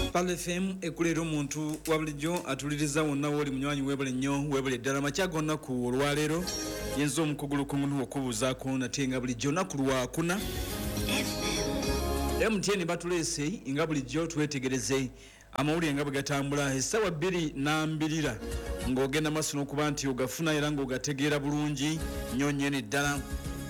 Pal FM ekulera omuntu wabulijjo atuliriza wonna woli munywanyi webale nnyo webale ddala makyago nnaku olwaleero yenza omukugulu kumuntu okubuuzaako nate nga bulijjo nnaku lwakuna MTN batuleese nga bulijjo twetegereze amawulire nga bwe gatambula essaawa 2:02 ng'ogenda maaso n'okuba nti ogafuna era ng'ogategeera bulungi nnyo nnyene ddala.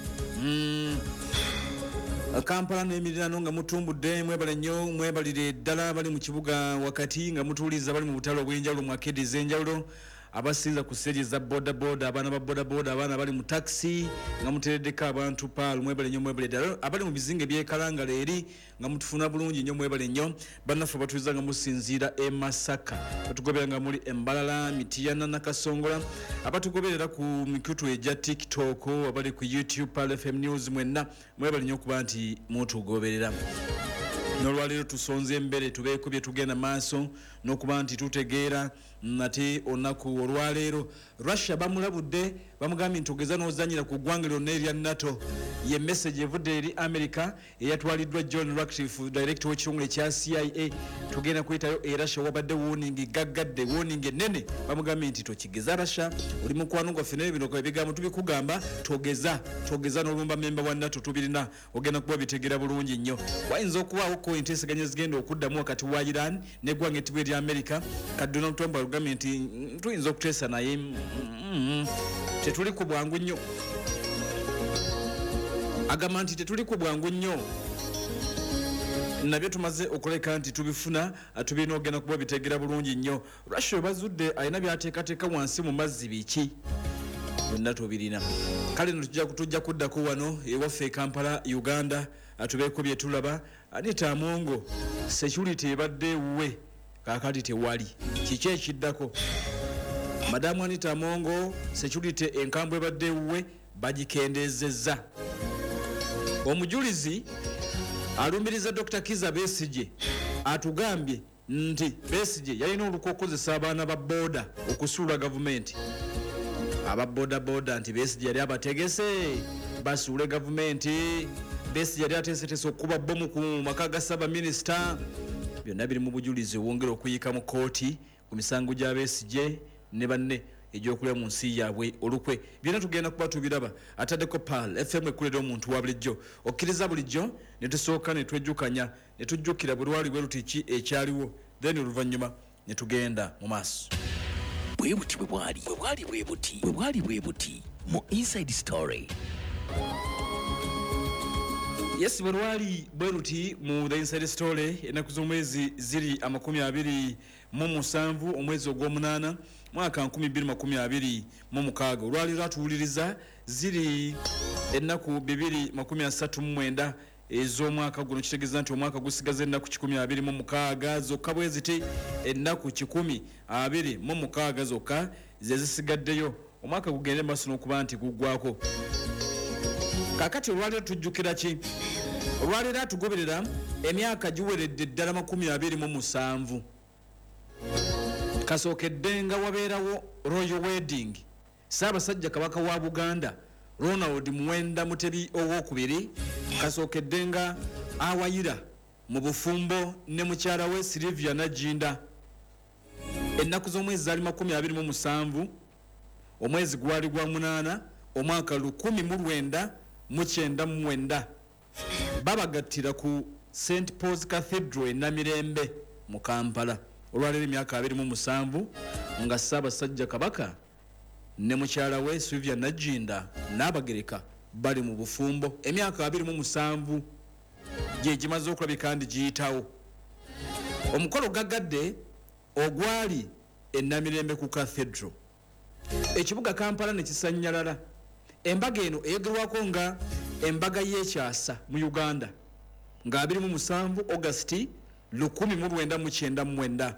Kampala n'emiriraano nga mutumbudde mwebale nnyo mwebalire ddala bali mu kibuga wakati nga mutuuliza bali mu butale obw'enjawulo mu akedi ez'enjawulo abasinza ku stage za boda boda abaana ba boda boda abaana bali mu taxi nga mutereddeko abantu paal mwebale nnyo mwebale ddala abali mu bizinga ebyekalangala eri nga mutufuna bulungi nnyo mwebale nnyo bannaffe batuliza nga musinziira e Masaka batugobera nga muli Embalala Mitiyana Nakasongola abatugoberera ku mikutu egya TikTok abali ku YouTube Pal FM News mwenna mwebale nnyo okuba nti mutugoberera. N'olwaleero tusonze embere tubeeko bye tugenda maaso n'okuba nti tutegeera nate olunaku olwaleero Russia bamulabudde bamugambye nti ogeza n'ozanyira ku ggwanga lyonna erya NATO ye message evudde eri America eyatwaliddwa John Ratcliffe director w'ekitongole kya CIA tugenda kuyitayo e Russia wabadde warning gaggadde warning ennene bamugambye nti tokigeza Russia oli mukwano gwaffe naye bino ebigambo tubikugamba togeza n'olumba memba wa NATO tubirina ogenda kuba bitegeera bulungi nnyo wayinza okubaawo ko enteseganya zigenda okuddamu wakati wa Iran n'eggwanga ettibwa erya America Donald Trump agambye nti tuyinza okuteesa naye tetuli ku bwangu nnyo agamba nti tetuli ku bwangu nnyo nabyo tumaze okuleka nti tubifuna tubirina ogenda kuba bitegeera bulungi nnyo Russia bazudde alina byateekateeka wansi mu mazzi biki byonna tubirina kale tujja kuddako wano ewaffe e Kampala Uganda atubeeko bye tulaba Anita Amongo security ebadde we kakati tewali kiki ekiddako Madamu Anita Amongo security enkambwe ebadde we bagikendezezza omujulizi alumiriza Dr. Kiza Besigye atugambye nti Besigye yalina olukokozesa abaana ba boda okusuula gavumenti aba boda boda nti Besigye yali abategese basuule gavumenti Besigye yali ateeseteese okuba bomu ku maka ga Saba Minisita byonna biri mu bujulizi wongera okuyika mu kooti ku misango gya Besigye ne banne egyokulya mu nsi yaabwe olukwe byonna tugenda kuba tubiraba ataddeko Pal FM ekulera omuntu wa bulijjo okkiriza bulijjo ne tusooka ne twejjukanya ne tujjukira bwe lwali bwe luti ki ekyaliwo then oluvannyuma ne tugenda mu maaso bwe buti mu Inside Story. Yes, bwe lwali bwe luti mu The Inside Story ennaku z'omwezi ziri 27 omwezi ogw'omunaana mwaka 2026 olwali lwatuwuliriza ziri ennaku 239 ez'omwaka guno kitegeeza nti omwaka gusigaza ennaku 126 zokka bwe ziti ennaku 126 zokka ze zisigaddeyo omwaka gugende maaso n'okuba nti guggwako kakati olwaliro tujjukira ki olwaliro atugoberera emyaka giweredde ddala 27 kasookedde nga wabeerawo royal wedding Ssaabasajja Kabaka wa Buganda Ronald Muwenda Mutebi owokubiri kasookedde nga awayira mu bufumbo ne mukyala we Sylvia Najinda ennaku z'omwezi zaali 27 omwezi gwali gwa 8 omwaka 1999 babagattira ku St Paul's Cathedral Namirembe mu Kampala olwalero emyaka 27 nga Ssaabasajja Kabaka ne mukyala we Sylvia Najinda n'Abagereka bali mu bufumbo emyaka 27 gye gimaze okulabika ndi giyitawo omukolo gaggadde ogwali enamirembe ku Cathedral ekibuga Kampala ne kisanyalala embaga eno eyogerwako nga embaga y'ekyasa mu Uganda nga 27 August 1999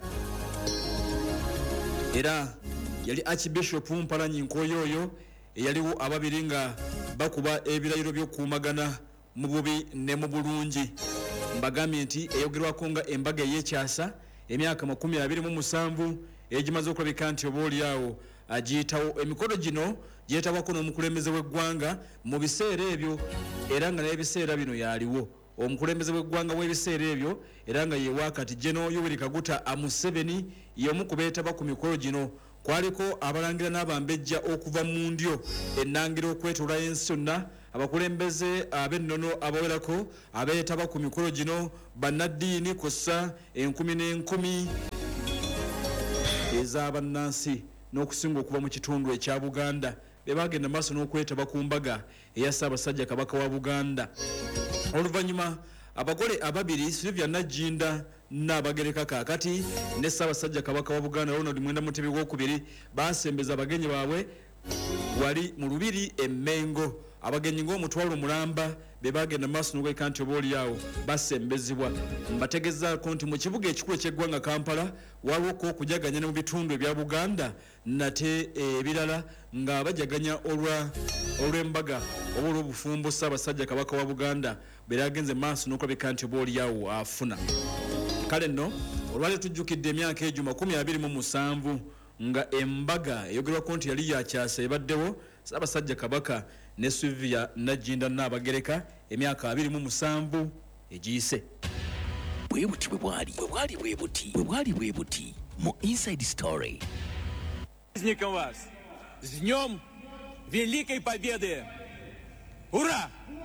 era yali Archbishop Mpalanyi Nkoyoyo eyaliwo ababiri nga bakuba ebirayiro by'okuumagana mu bubi ne mu bulungi mbagambye nti eyogerwako nga embaga y'ekyasa emyaka 27 egimaze okulabika nti obaoliawo agiyitawo emikolo gino gyetabwako n'omukulembeze w'eggwanga mu biseera ebyo era nga n'ebiseera bino yaliwo omukulembeze w'eggwanga w'ebiseera ebyo era nga ye wakati General Yoweri Kaguta Museveni y'omu ku beetaba ku mikolo gino. Kwaliko abalangira n'abambejja okuva mu ndyo ennangira okwetula ensi yonna, abakulembeze ab'ennono abawerako abeetaba ku mikolo gino, bannaddiini kw'ossa enkumi n'enkumi ez'abannansi n'okusinga okuva mu kitundu ekya Buganda be bagenda maaso n'okwetaba ku mbaga eya Ssaabasajja Kabaka wa Buganda. Oluvannyuma abagole ababiri Sylvia Najjinda n'abagereka kaakati ne Ssaabasajja Kabaka wa Buganda Ronald Mwenda Mutebi II baasembeza abagenyi baabwe wali mu lubiri e Mengo. Abagenyi ng'omutwalo mulamba be bagenda maaso n'okweka nti oboolyawo basembezibwa. Mbategezaako nti mu kibuga ekikulu eky'eggwanga Kampala waliwo okujaganya ne mu bitundu ebya Buganda nate ebirala nga bajaganya olw'embaga oba olw'obufumbo Ssaabasajja Kabaka wa Buganda bera agenze maaso n'okulabika nti oboolyawo afuna. Kale nno olwali tujjukidde emyaka egyo 27 nga embaga eyogerwako nti yali yakyasa ebaddewo Ssaabasajja Kabaka ne Sylvia Najjinda n'abagereka emyaka 27 egiyise. Bwe buti mu Inside Story. Праздником вас! С Днем Великой Победы! Ура!